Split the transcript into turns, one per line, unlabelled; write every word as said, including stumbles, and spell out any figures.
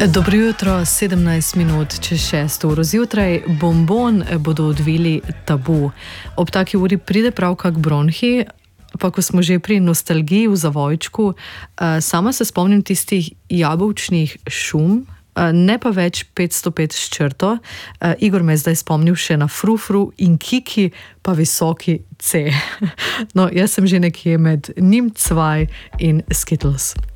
Dobro jutro, sedemnajst minut čez šesto uro zjutraj. Bombon bodo odvili Tabu. Ob taki uri pride prav kak bronhi, pa ko smo že pri nostalgiji v zavojčku, sama se spomnim tistih jabolčnih šum, ne pa več petsto pet s črto. Igor me je zdaj spomnil še na frufru in kiki, pa visoki C. No, jaz sem že nekje med njim cvaj in Skittles.